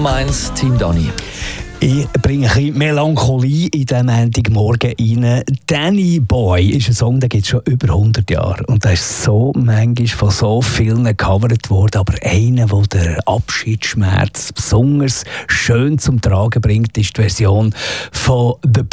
Nummer 1, Team Dani. Ich bringe ein bisschen Melancholie in diesen Montagmorgen rein. «Danny Boy» ist ein Song, den gibt es schon über 100 Jahre. Und der ist so manchmal von so vielen gecovert worden. Aber einer, der den Abschiedsschmerz besonders schön zum Tragen bringt, ist die Version von «The